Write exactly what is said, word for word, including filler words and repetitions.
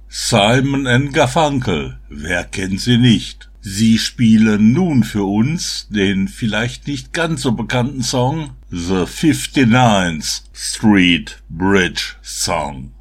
Simon and Garfunkel, wer kennt sie nicht? Sie spielen nun für uns den vielleicht nicht ganz so bekannten Song The fifty-ninth Street Bridge Song.